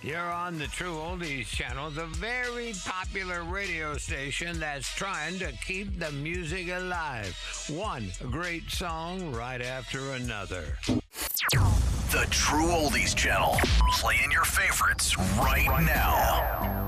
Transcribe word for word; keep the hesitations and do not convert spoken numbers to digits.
You're on the True Oldies channel, the very popular radio station that's trying to keep the music alive. One great song right after another. The True Oldies channel. Playing your favorites right now.